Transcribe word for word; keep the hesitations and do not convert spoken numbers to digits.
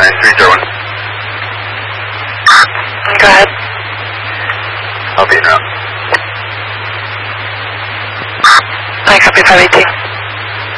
three zero one. Go ahead. I'll be in route. I copy five eighteen.